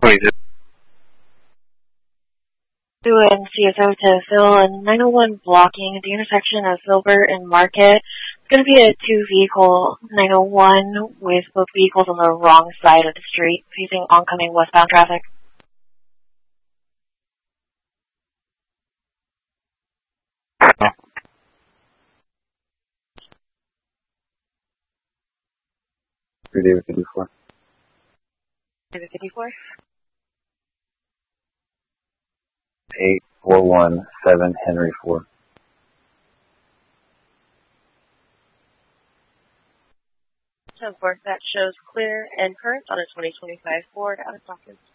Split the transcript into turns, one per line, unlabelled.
Doing CSO to fill a 901 blocking at the intersection of Silver and Market. It's going to be a two-vehicle 901 with both vehicles on the wrong side of the street, facing oncoming westbound traffic.
David 54.
David 54?
8417 Henry 4.
That shows clear and current on a 2025 Ford out of Dawkins.